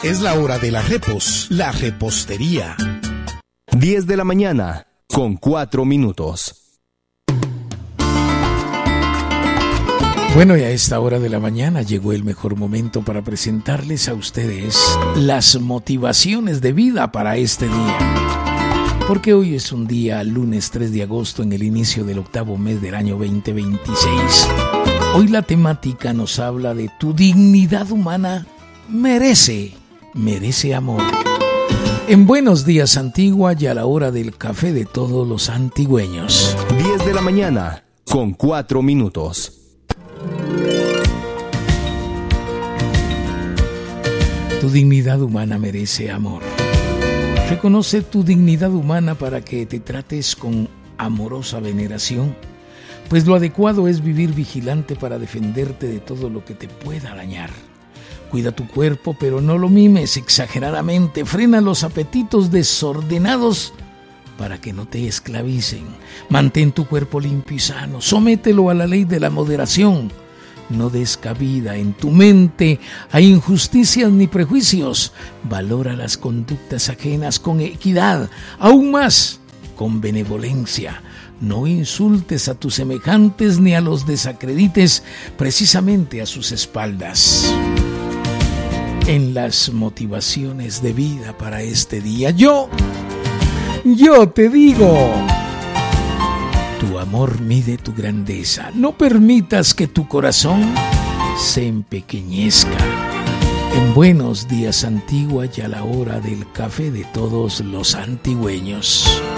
Es la hora de la repos, la repostería. 10 de la mañana, con 4 minutos. Bueno, y a esta hora de la mañana llegó el mejor momento para presentarles a ustedes las motivaciones de vida para este día. Porque hoy es un día, lunes 3 de agosto, en el inicio del octavo mes del año 2026. Hoy la temática nos habla de tu dignidad humana merece amor. En Buenos Días Antigua y a la hora del café de todos los antigüeños. 10 de la mañana, con 4 minutos. Tu dignidad humana merece amor. Reconoce tu dignidad humana para que te trates con amorosa veneración, pues lo adecuado es vivir vigilante para defenderte de todo lo que te pueda dañar. Cuida tu cuerpo, pero no lo mimes exageradamente. Frena los apetitos desordenados para que no te esclavicen. Mantén tu cuerpo limpio y sano. Somételo a la ley de la moderación. No des cabida en tu mente a injusticias ni prejuicios. Valora las conductas ajenas con equidad, aún más con benevolencia. No insultes a tus semejantes ni a los desacredites precisamente a sus espaldas. En las motivaciones de vida para este día, yo te digo: tu amor mide tu grandeza. No permitas que tu corazón se empequeñezca. En Buenos Días Antigua y a la hora del café de todos los antigüeños.